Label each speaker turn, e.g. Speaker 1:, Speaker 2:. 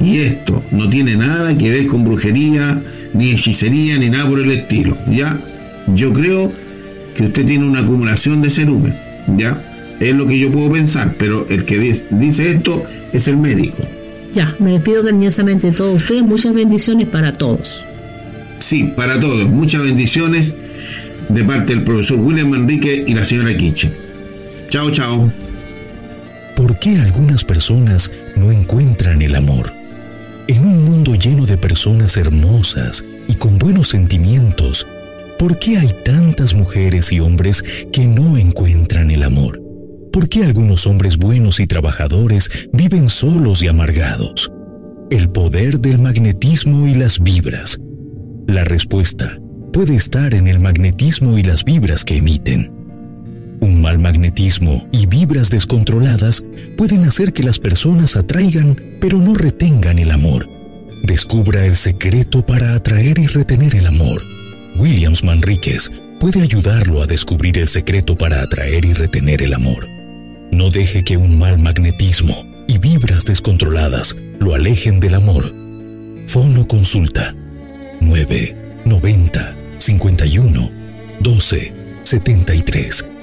Speaker 1: Y esto no tiene nada que ver con brujería, ni hechicería, ni nada por el estilo, ¿ya? Yo creo que usted tiene una acumulación de cerumen, ¿ya? Es lo que yo puedo pensar, pero el que dice esto es el médico.
Speaker 2: Ya, me despido cariñosamente de todos ustedes. Muchas bendiciones para todos.
Speaker 1: Sí, para todos. Muchas bendiciones de parte del profesor William Manrique y la señora Kitchen. Chao, chao.
Speaker 3: ¿Por qué algunas personas no encuentran el amor? En un mundo lleno de personas hermosas y con buenos sentimientos, ¿por qué hay tantas mujeres y hombres que no encuentran el amor? ¿Por qué algunos hombres buenos y trabajadores viven solos y amargados? El poder del magnetismo y las vibras. La respuesta puede estar en el magnetismo y las vibras que emiten. Un mal magnetismo y vibras descontroladas pueden hacer que las personas atraigan, pero no retengan el amor. Descubra el secreto para atraer y retener el amor. Williams Manríquez puede ayudarlo a descubrir el secreto para atraer y retener el amor. No deje que un mal magnetismo y vibras descontroladas lo alejen del amor. Fono consulta 9 90 51 12 73.